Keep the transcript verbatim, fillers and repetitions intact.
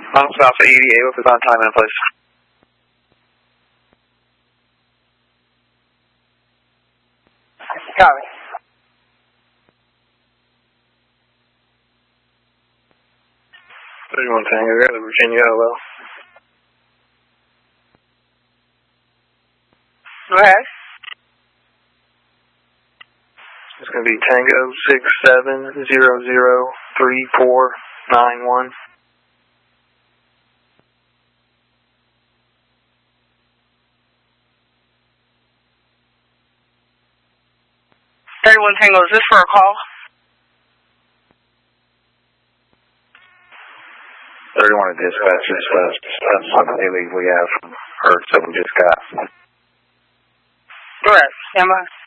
Officer Alpha eighty-eight, what's his on time and place? Copy. thirty-one Tango, go to Virginia, hello. Go ahead. It's going to be Tango six seven zero zero three four nine one. thirty-one Tango, is this for a call? thirty-one to dispatch, dispatch. That's something we have from Hertz that we just got. Correct. Stand by.